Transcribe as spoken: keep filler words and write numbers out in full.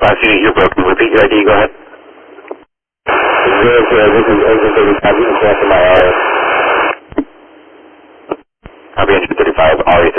Last unit, you're broken. Repeat your I D, go ahead. Zero, zero, this is engine thirty-five, you can cancel my R A. Copy engine thirty-five, R A